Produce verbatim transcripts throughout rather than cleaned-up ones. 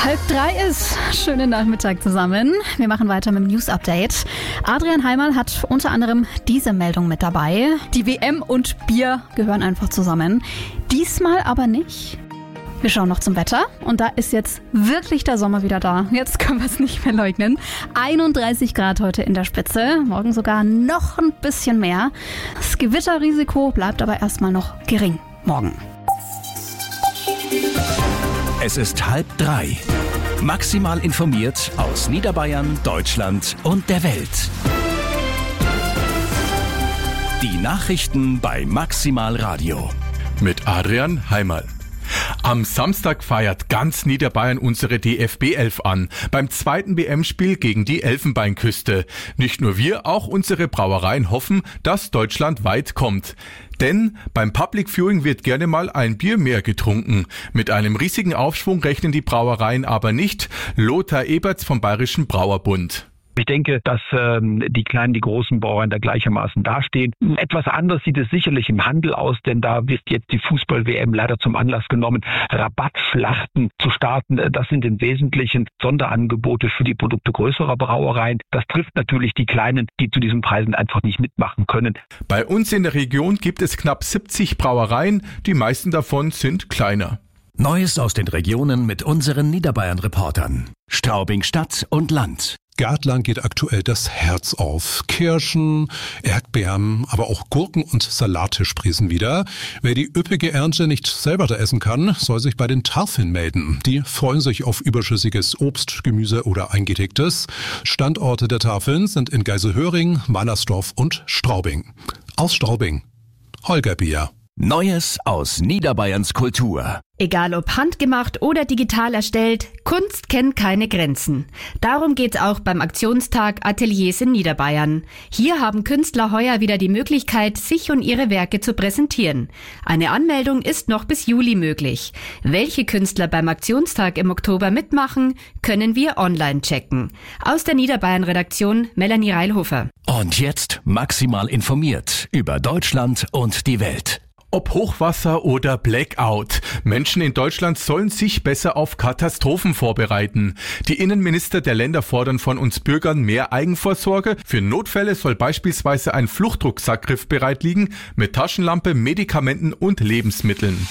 Halb drei ist. Schönen Nachmittag zusammen. Wir machen weiter mit dem News-Update. Adrian Heimerl hat unter anderem diese Meldung mit dabei. Die W M und Bier gehören einfach zusammen. Diesmal aber nicht. Wir schauen noch zum Wetter und da ist jetzt wirklich der Sommer wieder da. Jetzt können wir es nicht mehr leugnen. einunddreißig Grad heute in der Spitze, morgen sogar noch ein bisschen mehr. Das Gewitterrisiko bleibt aber erstmal noch gering morgen. Es ist halb drei. Maximal informiert aus Niederbayern, Deutschland und der Welt. Die Nachrichten bei Maximal Radio. Mit Adrian Heimerl. Am Samstag feiert ganz Niederbayern unsere D F B elf an, beim zweiten W M-Spiel gegen die Elfenbeinküste. Nicht nur wir, auch unsere Brauereien hoffen, dass Deutschland weit kommt. Denn beim Public Viewing wird gerne mal ein Bier mehr getrunken. Mit einem riesigen Aufschwung rechnen die Brauereien aber nicht. Lothar Eberts vom Bayerischen Brauerbund. Ich denke, dass ähm, die kleinen, die großen Brauereien da gleichermaßen dastehen. Etwas anders sieht es sicherlich im Handel aus, denn da wird jetzt die Fußball-W M leider zum Anlass genommen, Rabattschlachten zu starten. Das sind im Wesentlichen Sonderangebote für die Produkte größerer Brauereien. Das trifft natürlich die Kleinen, die zu diesen Preisen einfach nicht mitmachen können. Bei uns in der Region gibt es knapp siebzig Brauereien. Die meisten davon sind kleiner. Neues aus den Regionen mit unseren Niederbayern-Reportern. Straubing Stadt und Land. Gärtlern geht aktuell das Herz auf. Kirschen, Erdbeeren, aber auch Gurken und Salate sprießen wieder. Wer die üppige Ernte nicht selber da essen kann, soll sich bei den Tafeln melden. Die freuen sich auf überschüssiges Obst, Gemüse oder Eingelegtes. Standorte der Tafeln sind in Geiselhöring, Mannersdorf und Straubing. Aus Straubing, Holger Bier. Neues aus Niederbayerns Kultur. Egal ob handgemacht oder digital erstellt, Kunst kennt keine Grenzen. Darum geht's auch beim Aktionstag Ateliers in Niederbayern. Hier haben Künstler heuer wieder die Möglichkeit, sich und ihre Werke zu präsentieren. Eine Anmeldung ist noch bis Juli möglich. Welche Künstler beim Aktionstag im Oktober mitmachen, können wir online checken. Aus der Niederbayern-Redaktion Melanie Reilhofer. Und jetzt maximal informiert über Deutschland und die Welt. Ob Hochwasser oder Blackout, Menschen in Deutschland sollen sich besser auf Katastrophen vorbereiten. Die Innenminister der Länder fordern von uns Bürgern mehr Eigenvorsorge. Für Notfälle soll beispielsweise ein Fluchtrucksackgriff bereit liegen mit Taschenlampe, Medikamenten und Lebensmitteln.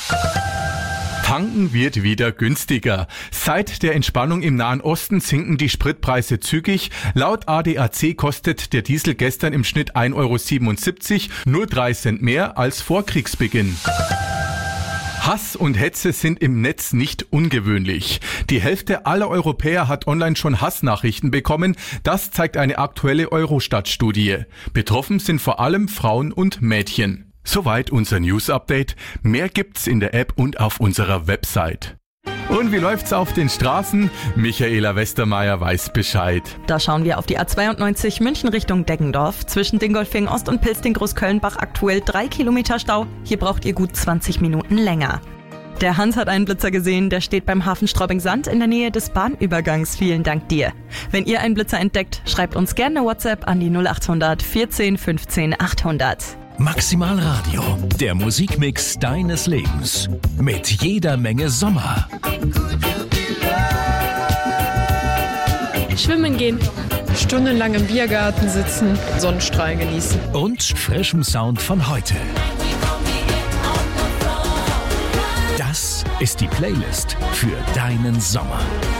Tanken wird wieder günstiger. Seit der Entspannung im Nahen Osten sinken die Spritpreise zügig. Laut A D A C kostet der Diesel gestern im Schnitt ein Euro siebenundsiebzig, nur drei Cent mehr als vor Kriegsbeginn. Hass und Hetze sind im Netz nicht ungewöhnlich. Die Hälfte aller Europäer hat online schon Hassnachrichten bekommen. Das zeigt eine aktuelle Eurostat-Studie. Betroffen sind vor allem Frauen und Mädchen. Soweit unser News-Update. Mehr gibt's in der App und auf unserer Website. Und wie läuft's auf den Straßen? Michaela Westermeier weiß Bescheid. Da schauen wir auf die A zweiundneunzig München Richtung Deggendorf. Zwischen Dingolfing Ost und Pilsting-Großkölnbach aktuell drei Kilometer Stau. Hier braucht ihr gut zwanzig Minuten länger. Der Hans hat einen Blitzer gesehen, der steht beim Hafen Straubing-Sand in der Nähe des Bahnübergangs. Vielen Dank dir. Wenn ihr einen Blitzer entdeckt, schreibt uns gerne WhatsApp an die null achthundert vierzehn fünfzehn achthundert. Maximal Radio, der Musikmix deines Lebens. Mit jeder Menge Sommer. Schwimmen gehen. Stundenlang im Biergarten sitzen, Sonnenstrahl genießen. Und frischem Sound von heute. Das ist die Playlist für deinen Sommer.